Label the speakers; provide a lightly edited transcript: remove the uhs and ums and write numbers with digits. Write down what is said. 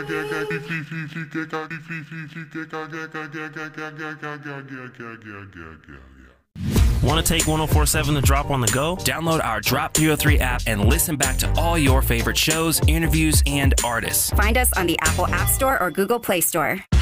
Speaker 1: Want to take 1047 The Drop on the go? Download our Drop 303 app and listen back to all your favorite shows, interviews, and artists.
Speaker 2: Find us on the Apple App Store or Google Play Store.